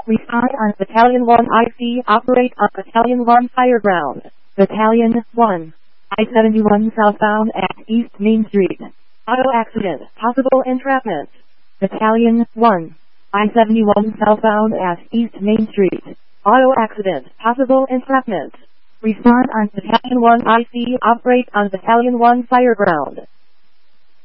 Respond on Battalion 1 IC. Operate on Battalion 1 Fireground. Battalion 1. I-71 southbound at East Main Street. Auto accident. Possible entrapment. Battalion 1. I-71 southbound at East Main Street. Auto accident. Possible entrapment. Respond on Battalion 1 IC. Operate on Battalion 1 Fireground.